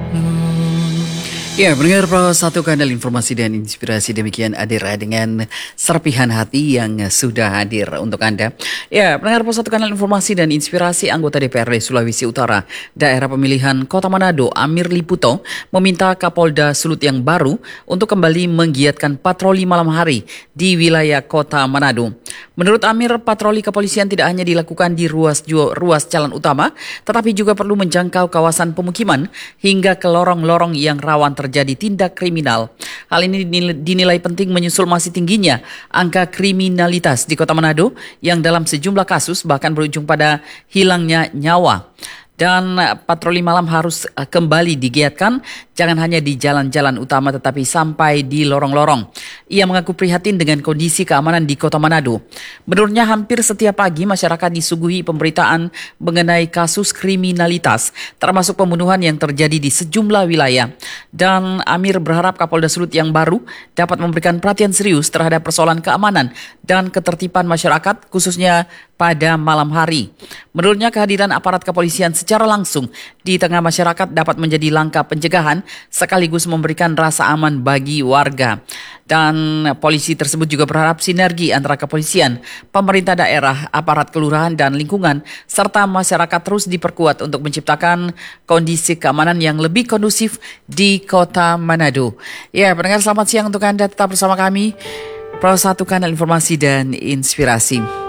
Ya, pendengar Pro Satu Kanal Informasi dan Inspirasi, demikian hadir dengan serpihan hati yang sudah hadir untuk Anda. Ya, pendengar Pro Satu Kanal Informasi dan Inspirasi, anggota DPRD Sulawesi Utara, daerah pemilihan Kota Manado, Amir Liputo, meminta Kapolda Sulut yang baru untuk kembali menggiatkan patroli malam hari di wilayah Kota Manado. Menurut Amir, patroli kepolisian tidak hanya dilakukan di ruas jalan utama, tetapi juga perlu menjangkau kawasan pemukiman hingga ke lorong-lorong yang rawan terjadi tindak kriminal. Hal ini dinilai penting menyusul masih tingginya angka kriminalitas di Kota Manado yang dalam sejumlah kasus bahkan berujung pada hilangnya nyawa. Dan patroli malam harus kembali digiatkan, jangan hanya di jalan-jalan utama tetapi sampai di lorong-lorong. Ia mengaku prihatin dengan kondisi keamanan di Kota Manado. Menurutnya hampir setiap pagi masyarakat disuguhi pemberitaan mengenai kasus kriminalitas, termasuk pembunuhan yang terjadi di sejumlah wilayah. Dan Amir berharap Kapolda Sulut yang baru dapat memberikan perhatian serius terhadap persoalan keamanan dan ketertiban masyarakat, khususnya pada malam hari. Menurutnya kehadiran aparat kepolisian secara langsung di tengah masyarakat dapat menjadi langkah pencegahan sekaligus memberikan rasa aman bagi warga. Dan polisi tersebut juga berharap sinergi antara kepolisian, pemerintah daerah, aparat kelurahan dan lingkungan, serta masyarakat terus diperkuat untuk menciptakan kondisi keamanan yang lebih kondusif di Kota Manado. Ya, pendengar, selamat siang untuk Anda, tetap bersama kami, Pro Satu Kanal Informasi dan Inspirasi.